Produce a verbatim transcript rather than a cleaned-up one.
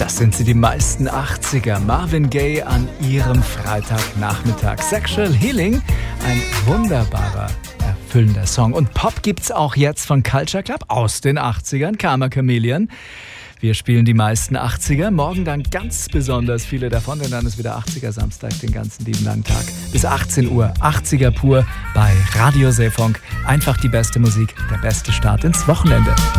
Das sind sie, die meisten achtziger. Marvin Gaye an ihrem Freitagnachmittag. Sexual Healing, ein wunderbarer, erfüllender Song. Und Pop gibt's auch jetzt von Culture Club aus den achtzigern, Karma Chameleon. Wir spielen die meisten achtziger. Morgen dann ganz besonders viele davon, denn dann ist wieder achtziger Samstag, den ganzen lieben langen Tag. Bis achtzehn Uhr, achtziger pur bei Radio Seefunk. Einfach die beste Musik, der beste Start ins Wochenende.